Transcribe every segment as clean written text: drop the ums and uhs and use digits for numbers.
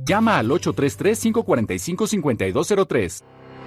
Llama al 833-545-5203.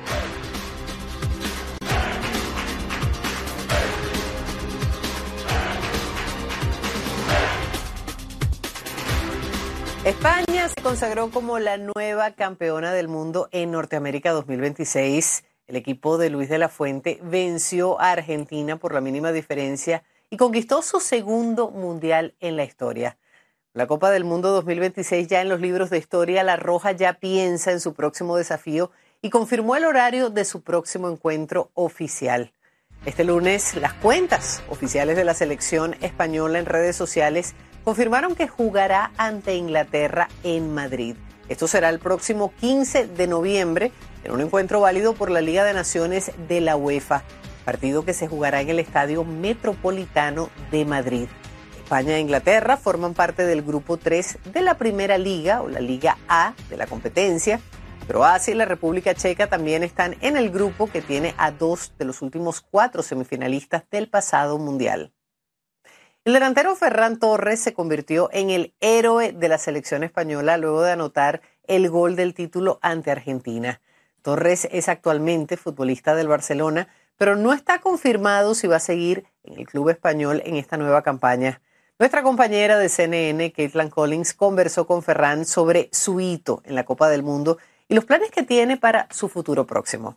España se consagró como la nueva campeona del mundo en Norteamérica 2026. El equipo de Luis de la Fuente venció a Argentina por la mínima diferencia y conquistó su segundo mundial en la historia. La Copa del Mundo 2026 ya en los libros de historia, la Roja ya piensa en su próximo desafío y confirmó el horario de su próximo encuentro oficial. Este lunes, las cuentas oficiales de la selección española en redes sociales confirmaron que jugará ante Inglaterra en Madrid. Esto será el próximo 15 de noviembre en un encuentro válido por la Liga de Naciones de la UEFA, partido que se jugará en el Estadio Metropolitano de Madrid. España e Inglaterra forman parte del Grupo 3 de la Primera Liga o la Liga A de la competencia. Croacia y la República Checa también están en el grupo que tiene a 2 de los últimos 4 semifinalistas del pasado Mundial. El delantero Ferran Torres se convirtió en el héroe de la selección española luego de anotar el gol del título ante Argentina. Torres es actualmente futbolista del Barcelona, pero no está confirmado si va a seguir en el club español en esta nueva campaña. Nuestra compañera de CNN, Caitlin Collins, conversó con Ferran sobre su hito en la Copa del Mundo y los planes que tiene para su futuro próximo.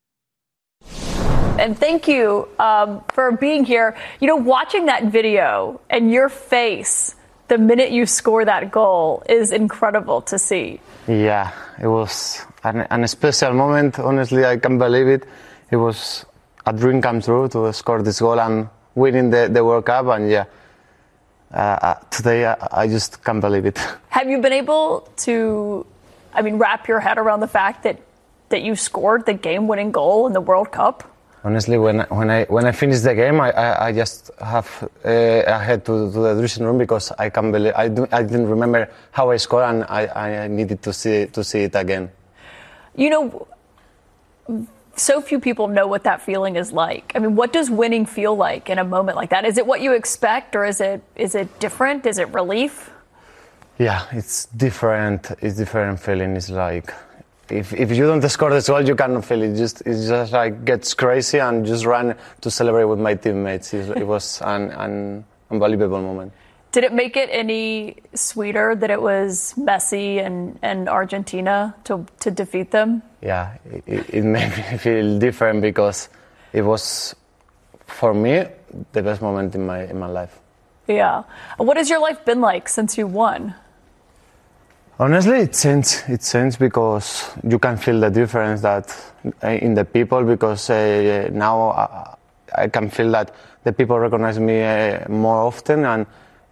And thank you for being here. You know, watching that video and your face the minute you score that goal is incredible to see. Yeah, it was an special moment. Honestly, I can't believe it. It was a dream come true to score this goal and winning the World Cup. And yeah, today I just can't believe it. Have you been able to, wrap your head around the fact that you scored the game-winning goal in the World Cup? Honestly, when I finished the game, I just have I had to the dressing room because I can't believe I didn't remember how I scored and I needed to see it again. You know, so few people know what that feeling is like. I mean, what does winning feel like in a moment like that? Is it what you expect, or is it different? Is it relief? Yeah, it's different. It's different feeling. It's like. If you don't score this goal, you cannot feel it. It just like gets crazy and just run to celebrate with my teammates. It was an unbelievable moment. Did it make it any sweeter that it was Messi and Argentina to defeat them? Yeah, it made me feel different because it was, for me, the best moment in my life. Yeah. What has your life been like since you won? Honestly, it changed because you can feel the difference that in the people because now I can feel that the people recognize me more often and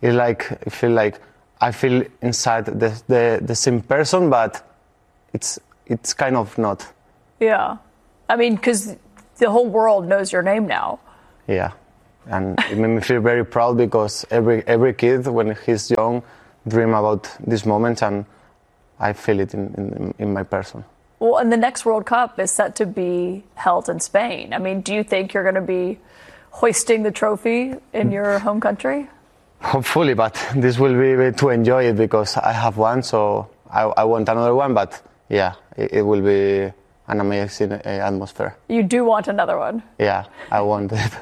I feel inside the same person, but it's kind of not. Yeah, I mean, because the whole world knows your name now. Yeah, and it made me feel very proud because every kid when he's young dream about this moment and I feel it in my person. Well, and the next World Cup is set to be held in Spain. I mean, do you think you're going to be hoisting the trophy in your home country? Hopefully, but this will be to enjoy it because I have one, so I want another one. But yeah, it will be an amazing atmosphere. You do want another one? Yeah, I want it.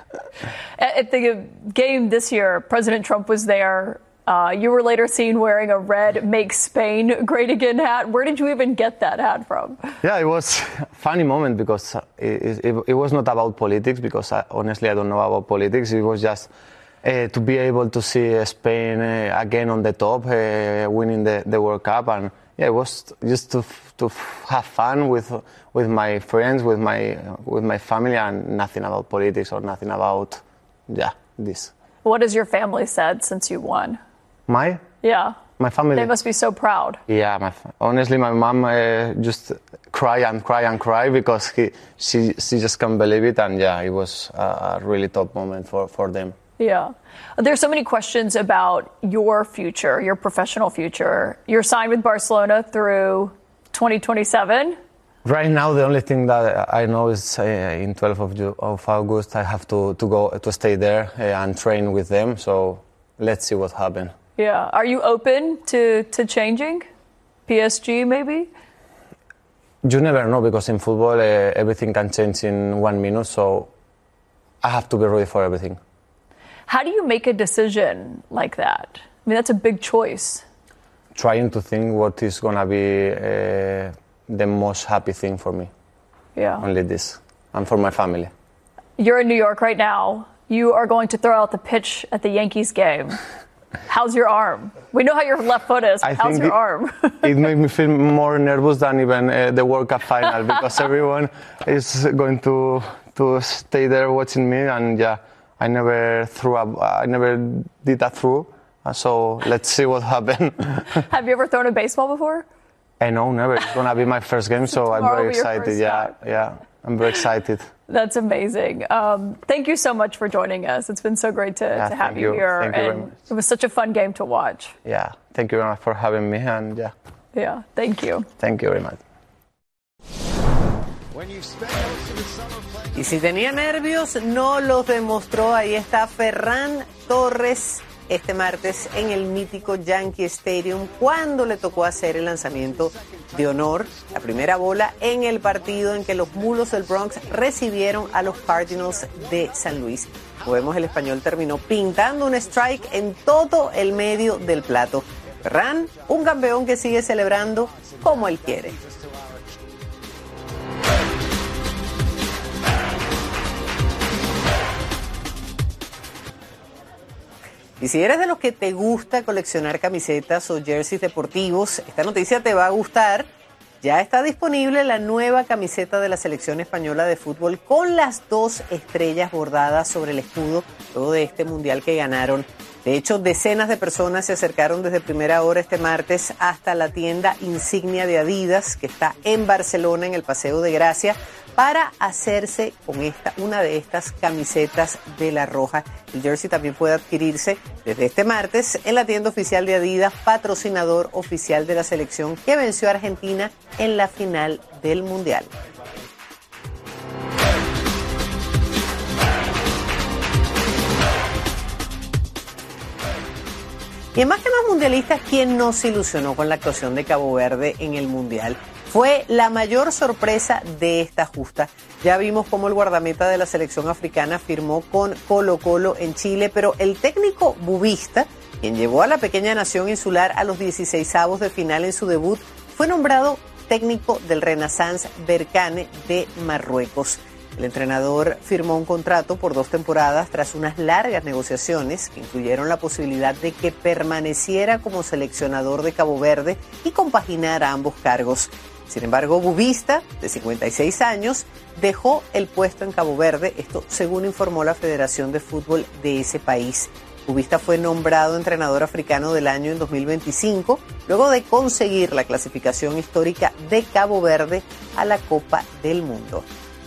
At the game this year, President Trump was there. You were later seen wearing a red Make Spain Great Again hat. Where did you even get that hat from? Yeah, it was a funny moment because it was not about politics because honestly I don't know about politics. It was just to be able to see Spain again on the top, winning the World Cup. And yeah, it was just to have fun with my friends, with my family, and nothing about politics or nothing about this. What has your family said since you won? Yeah, my family. They must be so proud. Yeah, honestly, my mom just cry because she just can't believe it, and yeah, it was a really tough moment for them. Yeah, there's so many questions about your future, your professional future. You're signed with Barcelona through 2027. Right now, the only thing that I know is in 12th of August I have to go to stay there and train with them. So let's see what happens. Yeah. Are you open to changing? PSG, maybe? You never know, because in football everything can change in 1 minute, so I have to be ready for everything. How do you make a decision like that? I mean, that's a big choice. Trying to think what is going to be the most happy thing for me. Yeah. Only this, and for my family. You're in New York right now. You are going to throw out the pitch at the Yankees game. How's your arm? We know how your left foot is. How's your arm? It made me feel more nervous than even the World Cup final, because everyone is going to stay there watching me, and yeah, I never did that throw. So let's see what happens. Have you ever thrown a baseball before? No, never. It's gonna be my first game, so I'm very excited. Yeah, I'm very excited. That's amazing. Thank you so much for joining us. It's been so great to have you here. Thank you very much. It was such a fun game to watch. Yeah, thank you very much for having me, and yeah. Yeah, thank you. Thank you very much. Y si tenía nervios, no los demostró. Ahí está Ferran Torres este martes en el mítico Yankee Stadium, cuando le tocó hacer el lanzamiento de honor, la primera bola en el partido en que los Mulos del Bronx recibieron a los Cardinals de San Luis. Como vemos, el español terminó pintando un strike en todo el medio del plato. Ferran, un campeón que sigue celebrando como él quiere. Y si eres de los que te gusta coleccionar camisetas o jerseys deportivos, esta noticia te va a gustar. Ya está disponible la nueva camiseta de la selección española de fútbol con las 2 estrellas bordadas sobre el escudo luego de este mundial que ganaron. De hecho, decenas de personas se acercaron desde primera hora este martes hasta la tienda insignia de Adidas, que está en Barcelona, en el Paseo de Gracia, para hacerse con una de estas camisetas de la Roja. El jersey también puede adquirirse desde este martes en la tienda oficial de Adidas, patrocinador oficial de la selección que venció a Argentina en la final del Mundial. Y en Más que Más Mundialistas, ¿quién nos ilusionó con la actuación de Cabo Verde en el Mundial? Fue la mayor sorpresa de esta justa. Ya vimos cómo el guardameta de la selección africana firmó con Colo-Colo en Chile, pero el técnico bubista, quien llevó a la pequeña nación insular a los 16avos de final en su debut, fue nombrado técnico del Renaissance Berkane de Marruecos. El entrenador firmó un contrato por 2 temporadas tras unas largas negociaciones que incluyeron la posibilidad de que permaneciera como seleccionador de Cabo Verde y compaginara ambos cargos. Sin embargo, Bubista, de 56 años, dejó el puesto en Cabo Verde, esto según informó la Federación de Fútbol de ese país. Bubista fue nombrado entrenador africano del año en 2025, luego de conseguir la clasificación histórica de Cabo Verde a la Copa del Mundo.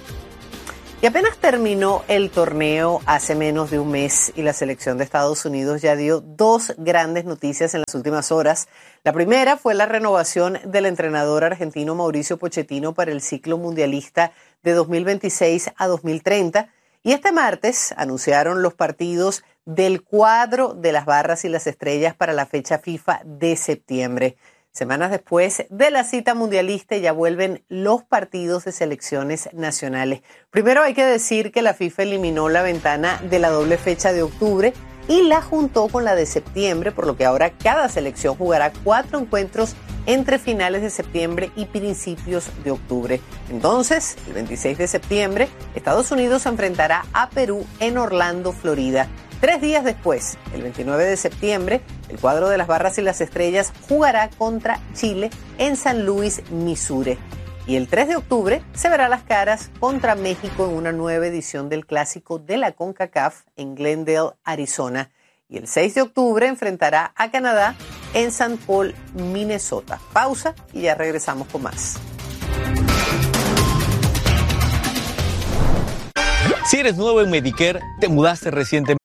Y apenas terminó el torneo hace menos de un mes y la selección de Estados Unidos ya dio 2 grandes noticias en las últimas horas. La primera fue la renovación del entrenador argentino Mauricio Pochettino para el ciclo mundialista de 2026 a 2030. Y este martes anunciaron los partidos del cuadro de las barras y las estrellas para la fecha FIFA de septiembre. Semanas después de la cita mundialista ya vuelven los partidos de selecciones nacionales. Primero hay que decir que la FIFA eliminó la ventana de la doble fecha de octubre y la juntó con la de septiembre, por lo que ahora cada selección jugará 4 encuentros entre finales de septiembre y principios de octubre. Entonces, el 26 de septiembre, Estados Unidos se enfrentará a Perú en Orlando, Florida. 3 días después, el 29 de septiembre, el cuadro de las barras y las estrellas jugará contra Chile en San Luis, Missouri. Y el 3 de octubre se verá las caras contra México en una nueva edición del Clásico de la CONCACAF en Glendale, Arizona. Y el 6 de octubre enfrentará a Canadá en St. Paul, Minnesota. Pausa y ya regresamos con más. Si eres nuevo en Medicare, te mudaste recientemente